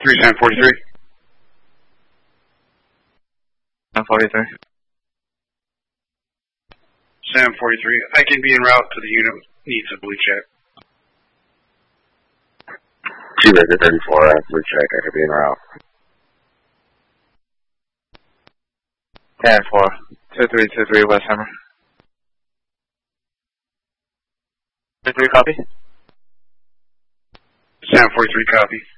3743. 743. 743. I can be en route to the unit. Needs a blue check. 2 Ranger 34, blue check. I could be en route. 10-4. 2323 West Hammer. 23 copy. 743 copy.